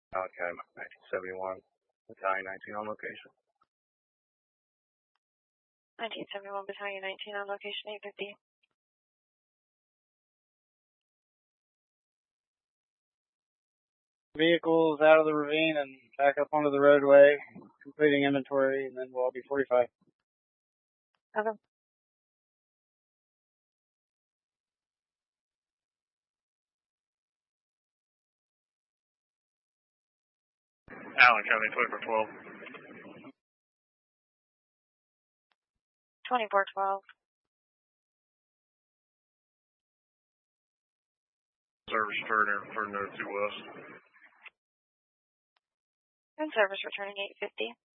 Okay, 1971, Battalion 19 on location. 1971, Battalion 19 on location, 850. Vehicles out of the ravine and back up onto the roadway, completing inventory, and then we'll all be 45. Okay. Allen County, 2412. 2412. Service for no 2 West. And service returning 850.